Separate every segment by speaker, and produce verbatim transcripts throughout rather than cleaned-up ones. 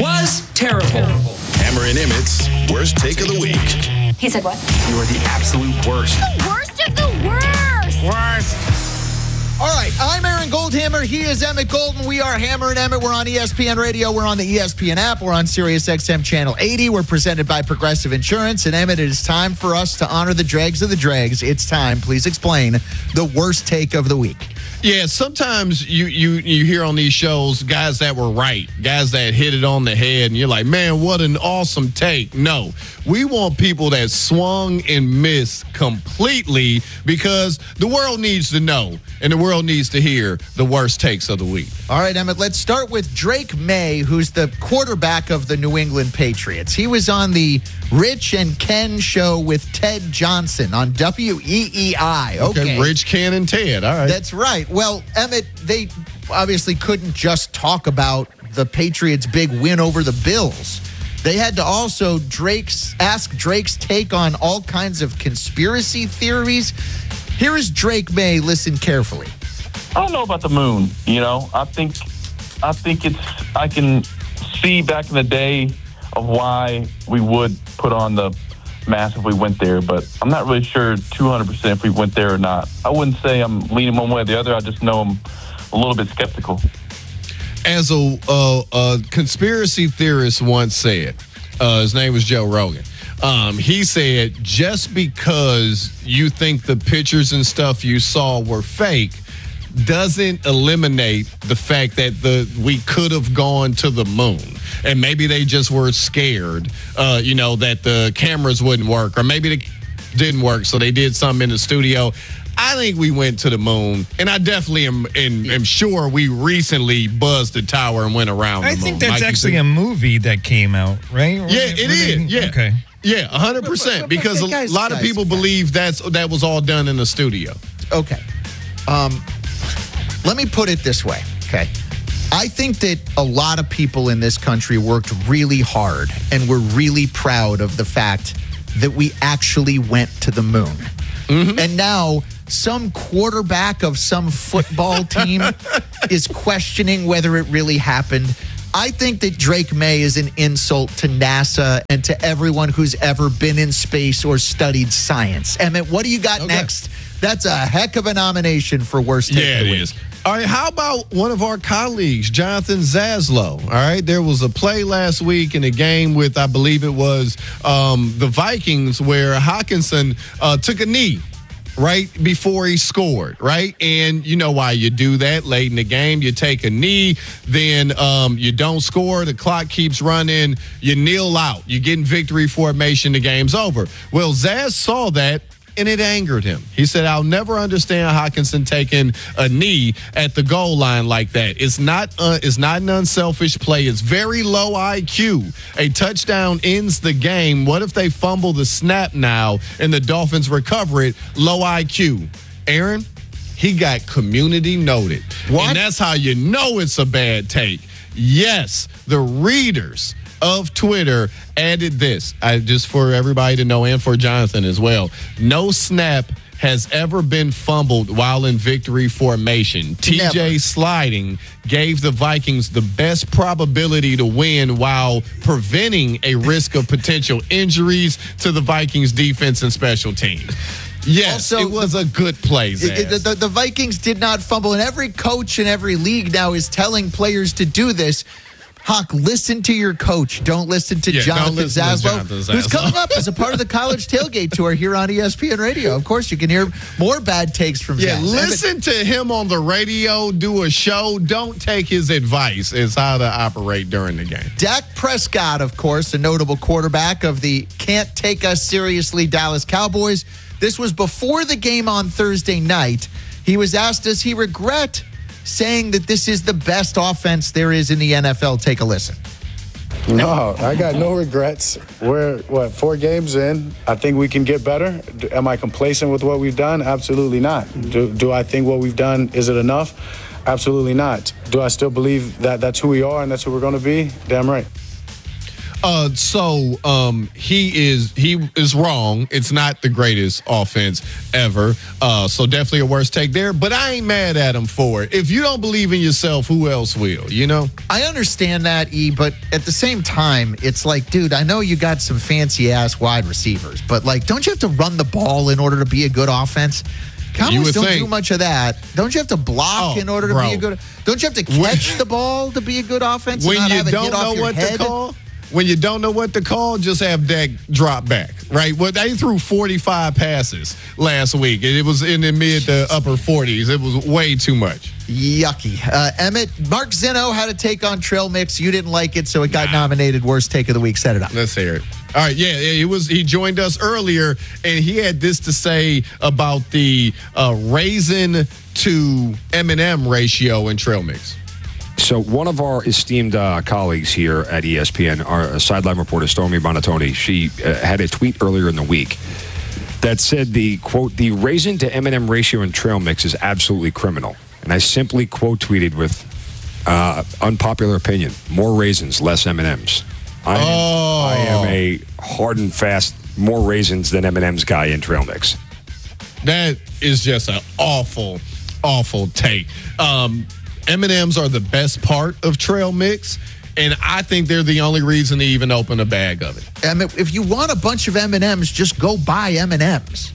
Speaker 1: was terrible. terrible.
Speaker 2: Hammer and Emmett's worst take of the week.
Speaker 3: He said what?
Speaker 1: You are the absolute worst.
Speaker 3: The worst of the worst.
Speaker 1: Worst.
Speaker 4: All right, I'm Aaron Goldhammer. He is Emmett Golden. We are Hammer and Emmett. We're on E S P N Radio. We're on the E S P N app. We're on Sirius X M Channel eighty. We're presented by Progressive Insurance. And Emmett, it is time for us to honor the dregs of the dregs. It's time. Please explain the worst take of the week.
Speaker 5: Yeah, sometimes you, you you hear on these shows guys that were right, guys that hit it on the head, and you're like, man, what an awesome take. No, we want people that swung and missed completely because the world needs to know and the world needs to hear the worst takes of the week.
Speaker 4: All right, Emmett, let's start with Drake May, who's the quarterback of the New England Patriots. He was on the Rich and Ken show with Ted Johnson on W E E I. Okay,
Speaker 5: okay Rich, Ken, and Ted. All right.
Speaker 4: That's right. Well, Emmett, they obviously couldn't just talk about the Patriots' big win over the Bills. They had to also Drake's ask Drake's take on all kinds of conspiracy theories. Here is Drake May. Listen carefully.
Speaker 6: I don't know about the moon. You know, I think, I think it's. I can see back in the day of why we would put on the mask if we went there, but I'm not really sure two hundred percent if we went there or not. I wouldn't say I'm leaning one way or the other. I just know I'm a little bit skeptical.
Speaker 5: As a, uh, a conspiracy theorist once said, uh, his name was Joe Rogan. Um, he said, just because you think the pictures and stuff you saw were fake doesn't eliminate the fact that the we could have gone to the moon. And maybe they just were scared, uh, you know, that the cameras wouldn't work, or maybe they didn't work, so they did something in the studio. I think we went to the moon, and I definitely am, am, am sure we recently buzzed the tower and went around
Speaker 7: I
Speaker 5: the moon.
Speaker 7: I think that's
Speaker 5: Mike,
Speaker 7: actually a movie that came out, right?
Speaker 5: Yeah, it is. Yeah.
Speaker 7: Okay.
Speaker 5: Yeah, one hundred percent, because
Speaker 4: guys,
Speaker 5: a lot of
Speaker 4: guys,
Speaker 5: people
Speaker 4: guys.
Speaker 5: believe that's that was all done in the studio.
Speaker 4: Okay. Um, let me put it this way, okay? I think that a lot of people in this country worked really hard and were really proud of the fact that we actually went to the moon. Mm-hmm. And now some quarterback of some football team is questioning whether it really happened. I think that Drake May is an insult to NASA and to everyone who's ever been in space or studied science. Emmett, what do you got
Speaker 5: Okay.
Speaker 4: next? That's a heck of a nomination for worst take
Speaker 5: Yeah,
Speaker 4: of the
Speaker 5: it
Speaker 4: week.
Speaker 5: is. All right, how about one of our colleagues, Jonathan Zaslow? All right, there was a play last week in a game with, I believe it was um, the Vikings, where Hawkinson uh, took a knee right before he scored, right? And you know why you do that late in the game. You take a knee, then um, you don't score, the clock keeps running, you kneel out, you get in victory formation, the game's over. Well, Zaz saw that, and it angered him. He said, I'll never understand Hawkinson taking a knee at the goal line like that. It's not uh, it's not an unselfish play. It's very low I Q. A touchdown ends the game. What if they fumble the snap now and the Dolphins recover it? Low I Q. Aaron, he got community noted.
Speaker 4: What?
Speaker 5: And that's how you know it's a bad take. Yes, the readers of Twitter added this, I, just for everybody to know and for Jonathan as well. No snap has ever been fumbled while in victory formation. T J
Speaker 4: Never.
Speaker 5: Sliding gave the Vikings the best probability to win while preventing a risk of potential injuries to the Vikings defense and special teams. Yes,
Speaker 4: Also,
Speaker 5: it was a good play, Zaz.
Speaker 4: It- it- the, the Vikings did not fumble, and every coach in every league now is telling players to do this. Hawk, listen to your coach. Don't listen to
Speaker 5: Yeah,
Speaker 4: Jonathan
Speaker 5: don't listen to
Speaker 4: Zaslow,
Speaker 5: Jonathan
Speaker 4: who's
Speaker 5: Zaslow.
Speaker 4: coming up as a part of the College Tailgate Tour here on E S P N Radio. Of course, you can hear more bad takes from
Speaker 5: Yeah,
Speaker 4: Zaz.
Speaker 5: listen to him on the radio, do a show. Don't take his advice. Is how to operate during the game.
Speaker 4: Dak Prescott, of course, a notable quarterback of the can't take us seriously Dallas Cowboys. This was before the game on Thursday night. He was asked, does he regret saying that this is the best offense there is in the N F L? Take a listen.
Speaker 8: No, I got no regrets. We're, what, four games in. I think we can get better. D- Am I complacent with what we've done? Absolutely not. Do, do I think what we've done, is it enough? Absolutely not. Do I still believe that that's who we are and that's who we're going to be? Damn right.
Speaker 5: Uh, so um, he is he is wrong. It's not the greatest offense ever. Uh, so definitely a worst take there. But I ain't mad at him for it. If you don't believe in yourself, who else will? You know.
Speaker 4: I understand that, E, but at the same time, it's like, dude, I know you got some fancy ass wide receivers, but like, don't you have to run the ball in order to be a good offense? Cowboys don't
Speaker 5: think.
Speaker 4: do much of that. Don't you have to block
Speaker 5: Oh,
Speaker 4: in order to
Speaker 5: bro.
Speaker 4: be a good? Don't you have to catch the ball to be a good offense? and
Speaker 5: When
Speaker 4: not
Speaker 5: you
Speaker 4: have it
Speaker 5: don't
Speaker 4: hit off
Speaker 5: know
Speaker 4: your
Speaker 5: what
Speaker 4: head?
Speaker 5: to call, when you don't know what to call, just have Dak drop back, right? Well, they threw forty-five passes last week, and it was in the mid to upper forties. It was way too much.
Speaker 4: Yucky. Uh, Emmett, Mark Zeno had a take on Trail Mix. You didn't like it, so it got nah. nominated Worst Take of the Week. Set it up.
Speaker 5: Let's hear it. All right, yeah, yeah, he was. He joined us earlier, and he had this to say about the uh, raisin to M and M ratio in Trail Mix.
Speaker 9: So one of our esteemed uh, colleagues here at E S P N, our uh, sideline reporter, Stormy Bonatoni, she uh, had a tweet earlier in the week that said the, quote, the raisin to M and M ratio in Trail Mix is absolutely criminal. And I simply quote tweeted with uh, unpopular opinion, more raisins, less M and M's. I am,
Speaker 5: oh.
Speaker 9: I am a hard and fast, more raisins than M and M's guy in Trail Mix.
Speaker 5: That is just an awful, awful take. Um, M and M's are the best part of Trail Mix, and I think they're the only reason to even open a bag of it.
Speaker 4: Emmett, if you want a bunch of M and M's, just go buy M and M's.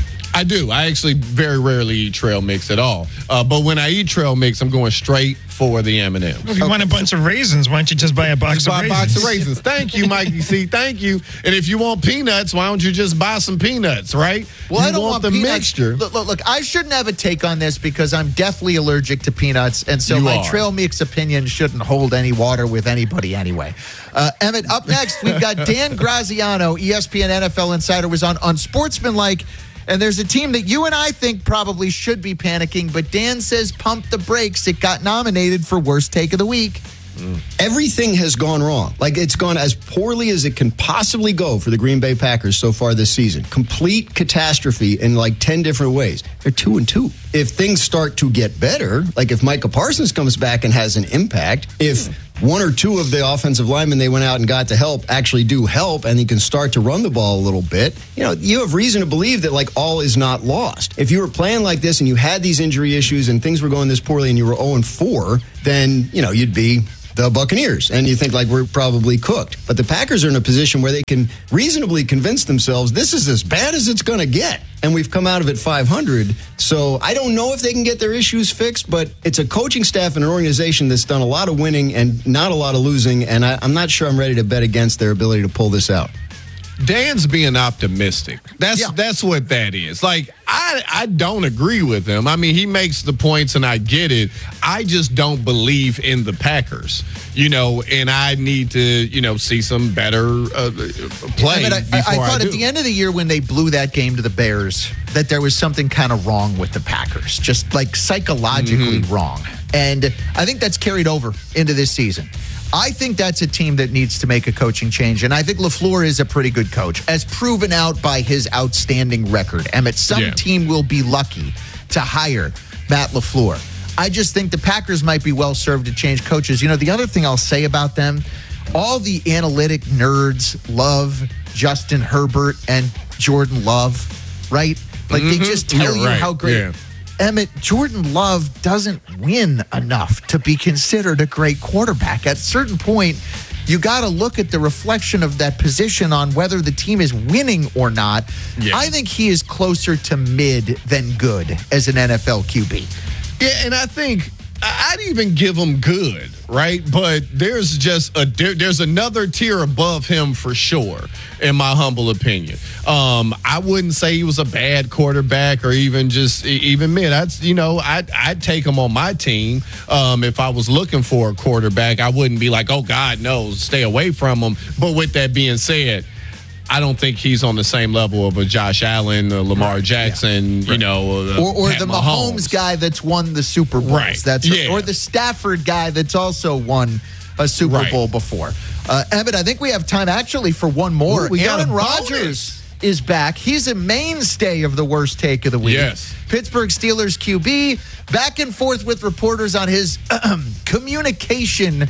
Speaker 5: I do. I actually very rarely eat Trail Mix at all. Uh, but when I eat Trail Mix, I'm going straight for the M and M's.
Speaker 7: If you okay. want a bunch of raisins, why don't you just buy a box
Speaker 5: just
Speaker 7: of
Speaker 5: buy
Speaker 7: raisins?
Speaker 5: a box of raisins. Thank you, Mikey C. Thank you. And if you want peanuts, why don't you just buy some peanuts, right?
Speaker 4: Well,
Speaker 5: you
Speaker 4: I don't
Speaker 5: want,
Speaker 4: want
Speaker 5: the
Speaker 4: peanuts.
Speaker 5: mixture.
Speaker 4: Look, look, look, I shouldn't have a take on this because I'm deathly allergic to peanuts, and so
Speaker 5: You
Speaker 4: my
Speaker 5: are.
Speaker 4: Trail Mix opinion shouldn't hold any water with anybody anyway. Uh, Emmett, up next, we've got Dan Graziano, E S P N N F L insider, was on Unsportsmanlike. And there's a team that you and I think probably should be panicking, but Dan says pump the brakes. It got nominated for Worst Take of the Week.
Speaker 10: Mm. Everything has gone wrong. Like, it's gone as poorly as it can possibly go for the Green Bay Packers so far this season. Complete catastrophe in like ten different ways. They're two and two. If things start to get better, like if Micah Parsons comes back and has an impact, if one or two of the offensive linemen they went out and got to help actually do help, and he can start to run the ball a little bit, you know, you have reason to believe that like all is not lost. If you were playing like this and you had these injury issues and things were going this poorly and you were oh and four, then, you know, you'd be the Buccaneers, and you think like we're probably cooked. But the Packers are in a position where they can reasonably convince themselves this is as bad as it's going to get, and we've come out of it five hundred. So I don't know if they can get their issues fixed, but it's a coaching staff and an organization that's done a lot of winning and not a lot of losing, and I, I'm not sure I'm ready to bet against their ability to pull this out.
Speaker 5: Dan's being optimistic. That's
Speaker 4: Yeah.
Speaker 5: that's what that is. Like, I I don't agree with him. I mean, he makes the points and I get it. I just don't believe in the Packers, you know, and I need to, you know, see some better uh, play
Speaker 4: I, mean, I,
Speaker 5: before
Speaker 4: I, I thought
Speaker 5: I
Speaker 4: at the end of the year when they blew that game to the Bears that there was something kind of wrong with the Packers, just like psychologically
Speaker 5: Mm-hmm.
Speaker 4: wrong. And I think that's carried over into this season. I think that's a team that needs to make a coaching change, and I think LaFleur is a pretty good coach, as proven out by his outstanding record. Emmett, some
Speaker 5: Yeah.
Speaker 4: team will be lucky to hire Matt LaFleur. I just think the Packers might be well served to change coaches. You know, the other thing I'll say about them, all the analytic nerds love Justin Herbert and Jordan Love, right? Like,
Speaker 5: Mm-hmm.
Speaker 4: they just tell
Speaker 5: Yeah,
Speaker 4: you
Speaker 5: right.
Speaker 4: how great.
Speaker 5: Yeah.
Speaker 4: Emmett, Jordan Love doesn't win enough to be considered a great quarterback. At a certain point, you got to look at the reflection of that position on whether the team is winning or not.
Speaker 5: Yeah.
Speaker 4: I think he is closer to mid than good as an N F L Q B.
Speaker 5: Yeah, and I think I'd even give him good, right? But there's just a there, there's another tier above him for sure, in my humble opinion. Um, I wouldn't say he was a bad quarterback or even just even mid. I'd you know I'd I'd take him on my team um, if I was looking for a quarterback. I wouldn't be like, oh God, no, stay away from him. But with that being said, I don't think he's on the same level of a Josh Allen, a Lamar
Speaker 4: Right,
Speaker 5: Jackson,
Speaker 4: yeah.
Speaker 5: you know, uh,
Speaker 4: Or, or
Speaker 5: Pat
Speaker 4: the Mahomes. guy that's won the Super Bowls.
Speaker 5: Right,
Speaker 4: That's
Speaker 5: yeah.
Speaker 4: Or the Stafford guy that's also won a Super
Speaker 5: Right.
Speaker 4: Bowl before. Uh, Emmett, I think we have time actually for one more.
Speaker 5: Ooh, we got
Speaker 4: Aaron
Speaker 5: a bonus.
Speaker 4: Rodgers is back. He's a mainstay of the Worst Take of the Week.
Speaker 5: Yes.
Speaker 4: Pittsburgh Steelers Q B, back and forth with reporters on his communication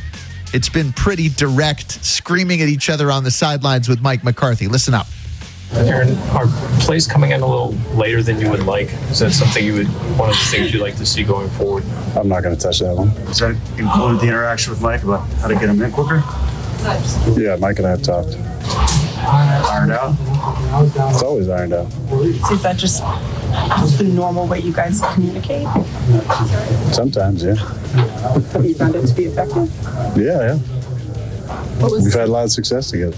Speaker 4: it's been pretty direct, screaming at each other on the sidelines with Mike McCarthy. Listen up.
Speaker 11: Aaron, are plays coming in a little later than you would like? Is that something you would, one of the things you'd like to see going forward?
Speaker 12: I'm not going to touch that one.
Speaker 13: Does that include the interaction with Mike about how to get him in quicker?
Speaker 12: Yeah, Mike and I have talked.
Speaker 13: Ironed out?
Speaker 12: It's always ironed out.
Speaker 14: So is that just the normal way you guys communicate?
Speaker 12: Sometimes, yeah.
Speaker 14: Have you found it to be effective?
Speaker 12: Yeah, yeah.
Speaker 14: What was
Speaker 12: We've had a lot of success together.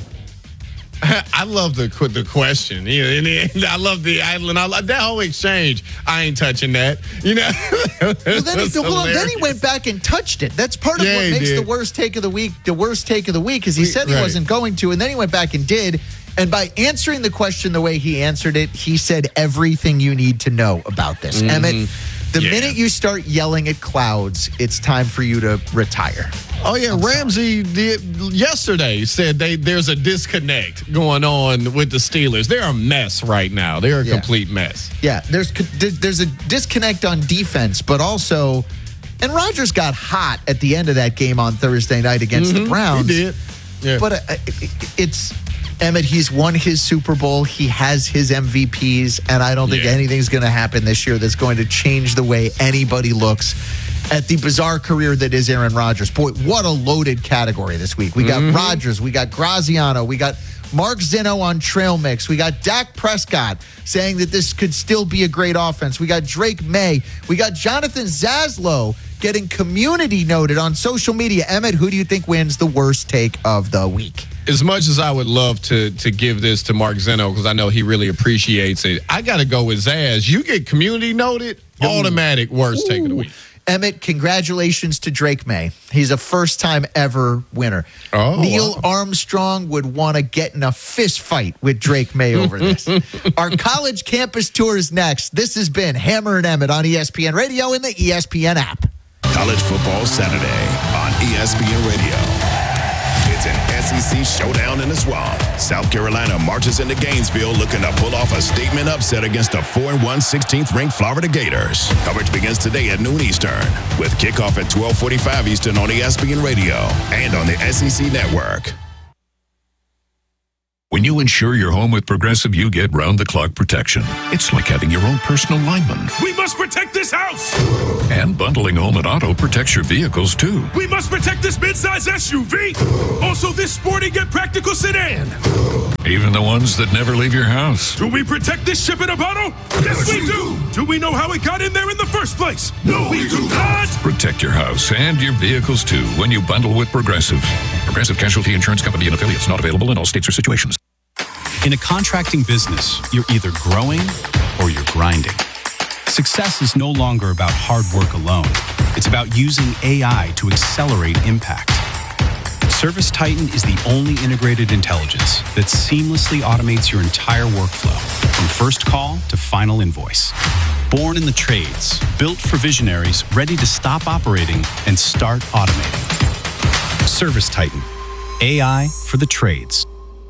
Speaker 5: I love the the question. You know, and, and I love the island. I love that whole exchange. I ain't touching that. You know.
Speaker 4: Well, then, he, well, then he went back and touched it. That's part of
Speaker 5: Yeah,
Speaker 4: what
Speaker 5: he
Speaker 4: makes
Speaker 5: did.
Speaker 4: the worst take of the week. The worst take of the week is he said he
Speaker 5: Right.
Speaker 4: wasn't going to, and then he went back and did. And by answering the question the way he answered it, he said everything you need to know about this.
Speaker 5: Mhm.
Speaker 4: Emmett, the
Speaker 5: Yeah.
Speaker 4: minute you start yelling at clouds, it's time for you to retire.
Speaker 5: Oh yeah, Ramsey did, yesterday said they there's a disconnect going on with the Steelers. They're a mess right now. They're a
Speaker 4: Yeah.
Speaker 5: complete mess.
Speaker 4: Yeah, there's there's a disconnect on defense, but also, and Rodgers got hot at the end of that game on Thursday night against the
Speaker 5: Mhm,
Speaker 4: Browns.
Speaker 5: He did. Yeah.
Speaker 4: But uh, it- it's Emmett. He's won his Super Bowl. He has his M V Ps, and I don't think
Speaker 5: Yeah.
Speaker 4: anything's going to happen this year that's going to change the way anybody looks at the bizarre career that is Aaron Rodgers. Boy, what a loaded category this week. We got
Speaker 5: Mhm.
Speaker 4: Rodgers, we got Graziano, we got Mark Zeno on trail mix. We got Dak Prescott saying that this could still be a great offense. We got Drake May. We got Jonathan Zaslow getting community noted on social media. Emmett, who do you think wins the worst take of the week?
Speaker 5: As much as I would love to to give this to Mark Zeno because I know he really appreciates it, I got to go with Zaz. You get community noted, automatic worst take of the week.
Speaker 4: Emmett, congratulations to Drake May. He's a first-time ever winner.
Speaker 5: Oh,
Speaker 4: Neil
Speaker 5: wow.
Speaker 4: Armstrong would want to get in a fist fight with Drake May over this. Our college campus tour is next. This has been Hammer and Emmett on E S P N Radio and the E S P N app.
Speaker 2: College Football Saturday on E S P N Radio. It's an S E C showdown in the swamp. South Carolina marches into Gainesville looking to pull off a statement upset against the four and one sixteenth ranked Florida Gators. Coverage begins today at noon Eastern with kickoff at twelve forty-five Eastern on E S P N Radio and on the S E C Network.
Speaker 15: When you insure your home with Progressive, you get round-the-clock protection. It's like having your own personal lineman.
Speaker 1: We must protect this house.
Speaker 15: And bundling home and auto protects your vehicles, too.
Speaker 1: We must protect this midsize S U V. Also, this sporty yet practical sedan.
Speaker 15: Even the ones that never leave your house.
Speaker 1: Do we protect this ship in a bottle? Yes, we do. Do we know how it got in there in the first place? No, we do not.
Speaker 15: Protect your house and your vehicles, too, when you bundle with Progressive. Progressive Casualty Insurance Company and affiliates, not available in all states or situations.
Speaker 16: In a contracting business, you're either growing or you're grinding. Success is no longer about hard work alone. It's about using A I to accelerate impact. Service Titan is the only integrated intelligence that seamlessly automates your entire workflow, from first call to final invoice. Born in the trades, built for visionaries ready to stop operating and start automating. Service Titan, A I for the trades.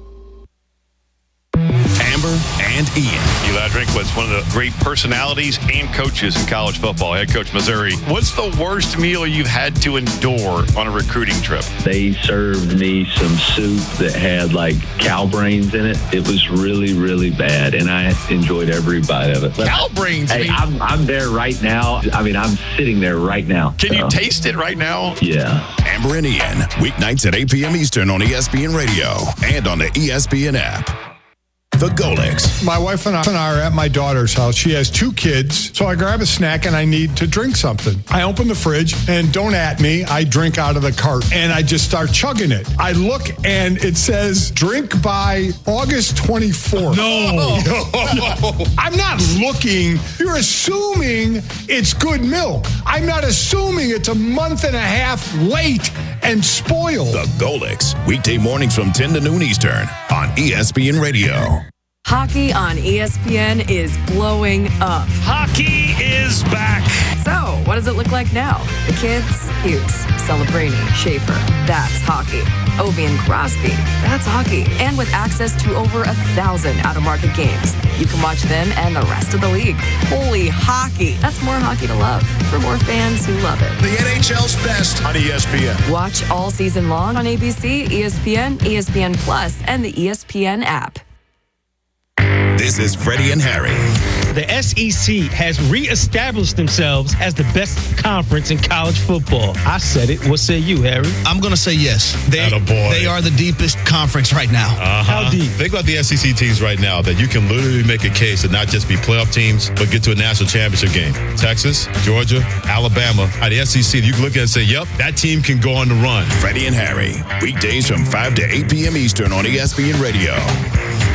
Speaker 2: Amber and Ian.
Speaker 17: Eli Drinkwitz, one of the great personalities and coaches in college football, head coach Missouri. What's the worst meal you've had to endure on a recruiting trip?
Speaker 18: They served me some soup that had like cow brains in it. It was really, really bad, and I enjoyed every bite of it. But,
Speaker 17: Cow brains?
Speaker 18: Hey, I'm, I'm there right now. I mean, I'm sitting there right now.
Speaker 17: Can you
Speaker 18: so.
Speaker 17: taste it right now?
Speaker 18: Yeah.
Speaker 2: Amber and Ian, weeknights at eight p.m. Eastern on E S P N Radio and on the E S P N app. The Golics.
Speaker 19: My wife and I are at my daughter's house. She has two kids, so I grab a snack and I need to drink something. I open the fridge and don't at me, I drink out of the cart and I just start chugging it. I look and it says drink by August twenty-fourth.
Speaker 1: No.
Speaker 19: I'm not looking. You're assuming it's good milk. I'm not assuming it's a month and a half late and spoiled.
Speaker 2: The Golics. Weekday mornings from ten to noon Eastern on E S P N Radio.
Speaker 20: Hockey on E S P N is blowing up.
Speaker 1: Hockey is back.
Speaker 20: So, what does it look like now? The kids, Hughes, Celebrini, Schaefer. That's hockey. Ovi and Crosby. That's hockey. And with access to over a thousand out-of-market games, you can watch them and the rest of the league. Holy hockey. That's more hockey to love for more fans who love it.
Speaker 2: The N H L's best on E S P N.
Speaker 20: Watch all season long on A B C, E S P N, E S P N Plus, and the E S P N app.
Speaker 2: This is Freddie and Harry.
Speaker 21: The S E C has reestablished themselves as the best conference in college football. I said it. What say you, Harry?
Speaker 22: I'm going to say yes. They, they are the deepest conference right now.
Speaker 23: Uh-huh.
Speaker 21: How deep?
Speaker 23: Think about the S E C teams right now that you can literally make a case to not just be playoff teams, but get to a national championship game. Texas, Georgia, Alabama. At the S E C, you can look at it and say, yep, that team can go on the run.
Speaker 2: Freddie and Harry, weekdays from five to eight p.m. Eastern on E S P N Radio.